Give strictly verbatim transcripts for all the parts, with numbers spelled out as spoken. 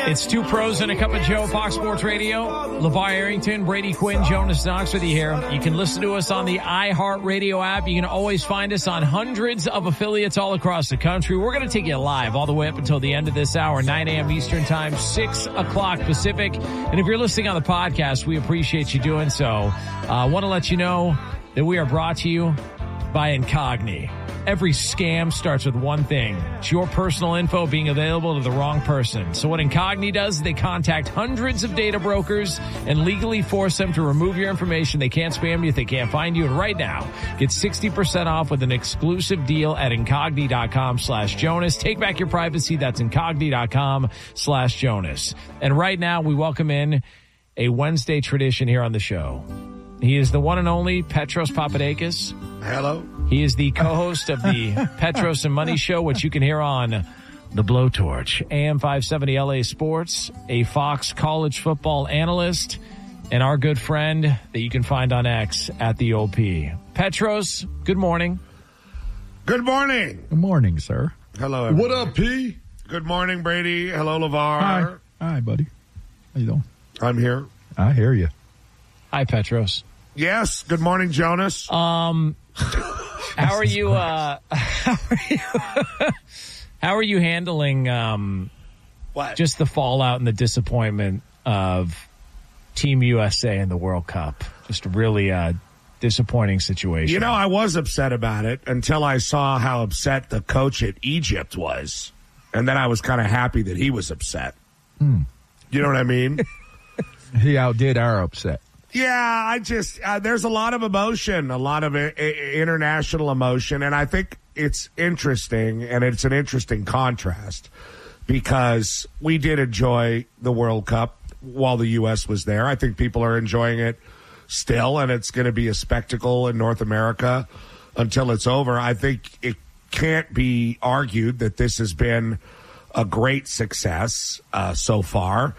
It's Two Pros and a Cup of Joe, Fox Sports Radio. LeVar Arrington, Brady Quinn, Jonas Knox with you here. You can listen to us on the iHeartRadio app. You can always find us on hundreds of affiliates all across the country. We're going to take you live all the way up until the end of this hour, nine a.m. Eastern Time, six o'clock Pacific. And if you're listening on the podcast, we appreciate you doing so. I uh, want to let you know that we are brought to you by Incogni. Every scam starts with one thing. It's your personal info being available to the wrong person. So what Incogni does is they contact hundreds of data brokers and legally force them to remove your information. They can't spam you if they can't find you. And right now, get sixty percent off with an exclusive deal at Incogni.com slash Jonas. Take back your privacy. That's Incogni.com slash Jonas. And right now, we welcome in a Wednesday tradition here on the show. He is the one and only Petros Papadakis. Hello. He is the co-host of the Petros and Money Show, which you can hear on The Blowtorch, A M five seventy L A Sports, a Fox college football analyst, and our good friend that you can find on X at the O P. Petros, good morning. Good morning. Good morning, sir. Hello, everybody. What up, P? Good morning, Brady. Hello, LeVar. Hi. Hi, buddy. How you doing? I'm here. I hear you. Hi, Petros. Yes. Good morning, Jonas. Um, how are you? Uh, how are you? How are you handling um, what? Just the fallout and the disappointment of Team U S A in the World Cup? Just a really uh, disappointing situation. You know, I was upset about it until I saw how upset the coach at Egypt was, and then I was kind of happy that he was upset. Hmm. You know what I mean? He outdid our upset. Yeah, I just, uh, there's a lot of emotion, a lot of I- I- international emotion, and I think it's interesting, and it's an interesting contrast, because we did enjoy the World Cup while the U S was there. I think people are enjoying it still, and it's going to be a spectacle in North America until it's over. I think it can't be argued that this has been a great success uh, so far,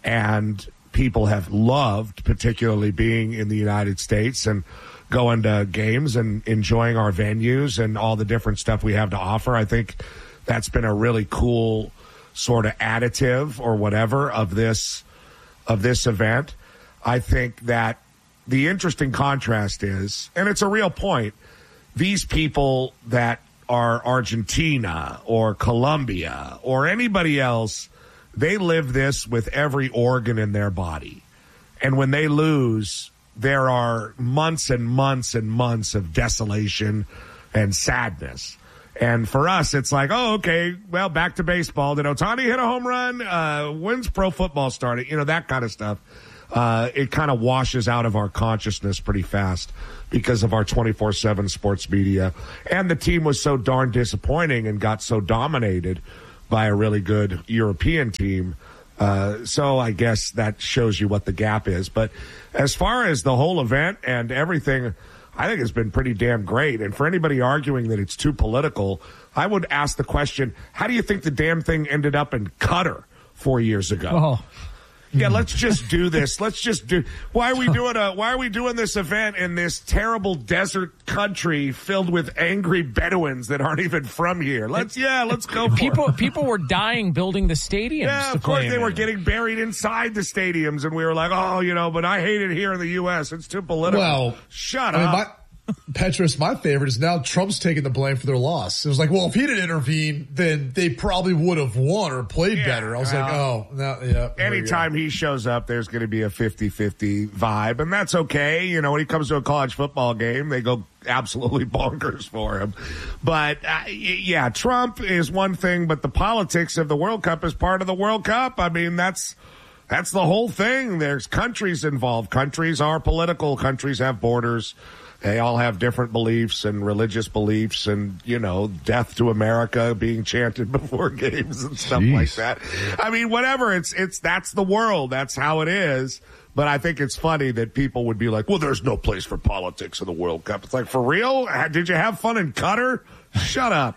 and people have loved, particularly being in the United States and going to games and enjoying our venues and all the different stuff we have to offer. I think that's been a really cool sort of additive or whatever of this of this event. I think that the interesting contrast is, and it's a real point, these people that are Argentina or Colombia or anybody else, they live this with every organ in their body. And when they lose, there are months and months and months of desolation and sadness. And for us, it's like, oh, okay, well, back to baseball. Did Ohtani hit a home run? Uh, when's pro football started? You know, that kind of stuff. Uh, it kind of washes out of our consciousness pretty fast because of our twenty-four seven sports media. And the team was so darn disappointing and got so dominated by a really good European team. Uh, so I guess that shows you what the gap is. But as far as the whole event and everything, I think it's been pretty damn great. And for anybody arguing that it's too political, I would ask the question, how do you think the damn thing ended up in Qatar four years ago? Oh. Yeah, let's just do this. Let's just do. Why are we doing a? Why are we doing this event in this terrible desert country filled with angry Bedouins that aren't even from here? Let's yeah, let's go. For people it. people were dying building the stadiums. Yeah, of course they were getting buried inside the stadiums, and we were like, oh, you know, but I hate it here in the U S. It's too political. Well, shut I up. mean, my, Petros, my favorite is now Trump's taking the blame for their loss. It was like, well, if he didn't intervene, then they probably would have won or played Yeah, better. I was well, like, oh, no, yeah. Anytime he shows up, there's going to be a fifty-fifty vibe, and that's okay. You know, when he comes to a college football game, they go absolutely bonkers for him. But, uh, yeah, Trump is one thing, but the politics of the World Cup is part of the World Cup. I mean, that's that's the whole thing. There's countries involved. Countries are political. Countries have borders. They all have different beliefs and religious beliefs and, you know, death to America being chanted before games and stuff Jeez. like that. I mean, whatever. It's, it's, that's the world. That's how it is. But I think it's funny that people would be like, well, there's no place for politics in the World Cup. It's like, for real? Did you have fun in Qatar? Shut up.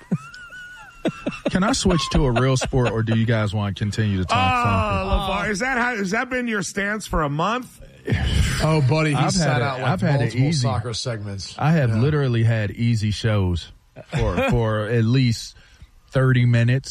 Can I switch to a real sport, or do you guys want to continue to talk Oh, soccer? LeVar, is that how, has that been your stance for a month? Oh, buddy, he I've sat had it- out like I've had it multiple easy. soccer segments. I have Yeah. literally had easy shows for for at least thirty minutes.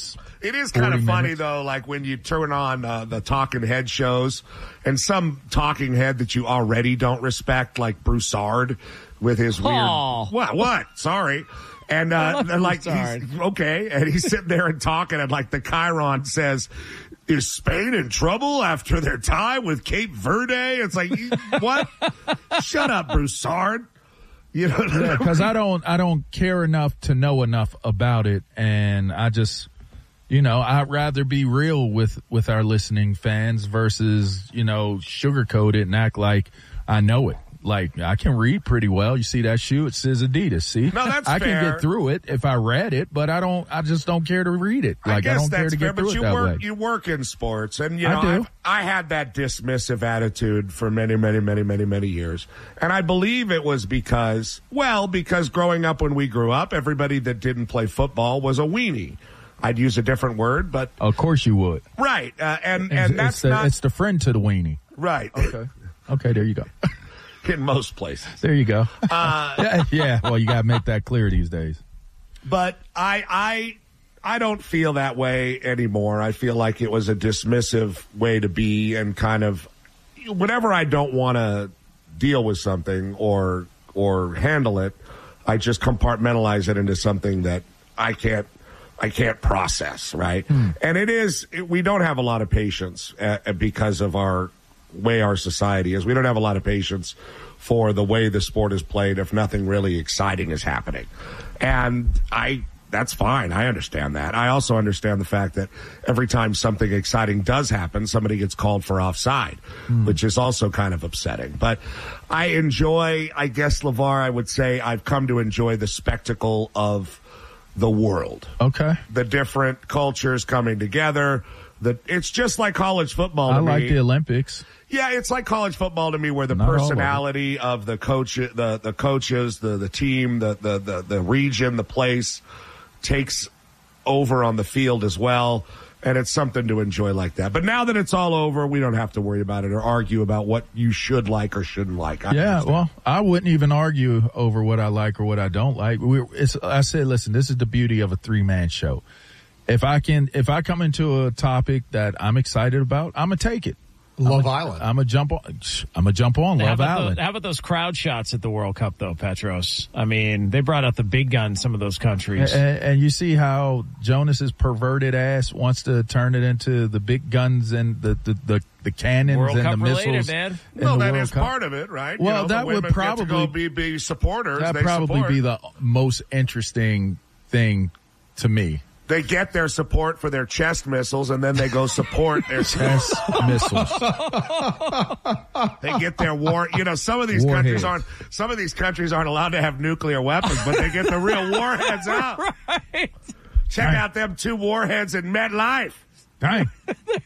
It is kind of funny, minutes. though, like when you turn on uh, the talking head shows and some talking head that you already don't respect, like Broussard with his weird. Oh. What? What? Sorry. And, uh, and like, he's, okay. And he's sitting there and talking, and like the Chiron says, is Spain in trouble after their tie with Cape Verde? It's like, what? Shut up, Broussard. You know, yeah, because I don't, I don't care enough to know enough about it, and I just, you know, I'd rather be real with with our listening fans versus, you know, sugarcoat it and act like I know it. Like, I can read pretty well. You see that shoe? It says Adidas. See? No, that's I fair. can get through it if I read it, but I don't, I just don't care to read it. Like, I, guess I don't that's care to fair, get through but it you that work, way. You work in sports, and, you I know, do. I, I had that dismissive attitude for many, many, many, many, many years. And I believe it was because, well, because growing up when we grew up, everybody that didn't play football was a weenie. I'd use a different word, but. Of course you would. Right. Uh, and, It's, and that's it's the, not. it's the friend to the weenie. Right. Okay. Okay, there you go. In most places. There you go. Uh, yeah, yeah, well, you got to make that clear these days. But I, I, I don't feel that way anymore. I feel like it was a dismissive way to be, and kind of whenever I don't want to deal with something or or handle it, I just compartmentalize it into something that I can't I can't process. Right, hmm. And it is it, we don't have a lot of patience uh, because of our way our society is. We don't have a lot of patience for the way the sport is played if nothing really exciting is happening. And I, that's fine. I understand that. I also understand the fact that every time something exciting does happen, somebody gets called for offside, mm. which is also kind of upsetting. But I enjoy, I guess, LeVar, I would say I've come to enjoy the spectacle of the world. Okay. The different cultures coming together. The, it's just like college football to I like me. the Olympics. Yeah, it's like college football to me, where the Not personality of, of the coach, the the coaches, the the team, the, the the the region, the place takes over on the field as well, and it's something to enjoy like that. But now that it's all over, we don't have to worry about it or argue about what you should like or shouldn't like. I yeah, understand. well, I wouldn't even argue over what I like or what I don't like. We're, it's, I said, listen, this is the beauty of a three-man show. If I can, if I come into a topic that I'm excited about, I'm gonna take it. Love I'm a, Island. I'm a jump on. I'm a jump on how Love about Island. The, how about those crowd shots at the World Cup, though, Petros? I mean, they brought out the big guns. Some of those countries, and, and you see how Jonas's perverted ass wants to turn it into the big guns and the the the, the cannons World and Cup the missiles. related, man. Well, that World is Cup. part of it, right? Well, you know, that the would women probably get to go be, be supporters. That they probably support. be the most interesting thing to me. They get their support for their chest missiles, and then they go support their Chest missiles. They get their war. You know, some of these Warheads. countries aren't. Some of these countries aren't allowed to have nuclear weapons, but they get the real warheads out. Right. Check out them two warheads in MetLife. Dang.